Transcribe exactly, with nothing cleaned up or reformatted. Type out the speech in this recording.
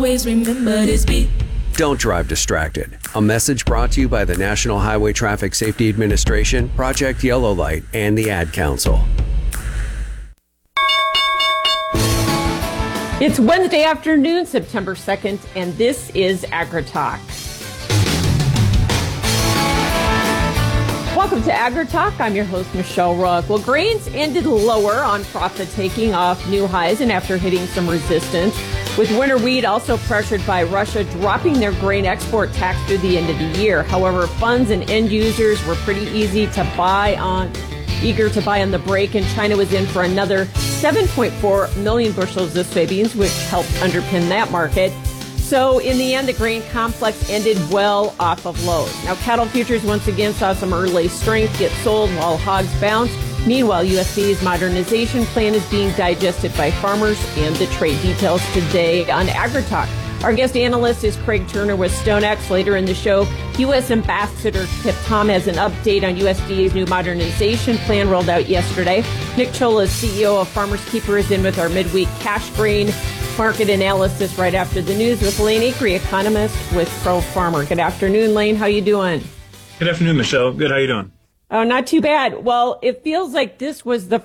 Always remember this beat. Don't drive distracted. A message brought to you by the National Highway Traffic Safety Administration, Project Yellow Light, and the Ad Council. It's Wednesday afternoon, September second, and this is AgriTalk. Welcome to AgriTalk. I'm your host, Michelle Rook. Well, grains ended lower on profit, taking off new highs and after hitting some resistance, with winter wheat also pressured by Russia dropping their grain export tax through the end of the year. However, funds and end users were pretty easy to buy on, eager to buy on the break, and China was in for another seven point four million bushels of soybeans, which helped underpin that market. So in the end, the grain complex ended well off of lows. Now, cattle futures once again saw some early strength get sold while hogs bounced. Meanwhile, U S D A's modernization plan is being digested by farmers, and the trade details today on AgriTalk. Our guest analyst is Craig Turner with StoneX. Later in the show, U S Ambassador Kip Tom has an update on U S D A's new modernization plan rolled out yesterday. Nick Chola, C E O of Farmers Keeper, is in with our midweek cash grain market analysis right after the news with Lane Acree, economist with Pro Farmer. Good afternoon, Lane. How you doing? Good afternoon, Michelle. Good. How you doing? Oh, not too bad. Well, it feels like this was the